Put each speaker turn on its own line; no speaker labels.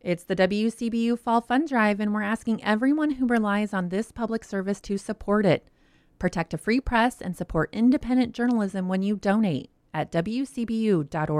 It's the WCBU Fall Fund Drive, and we're asking everyone who relies on this public service to support it. Protect a free press and support independent journalism when you donate at WCBU.org.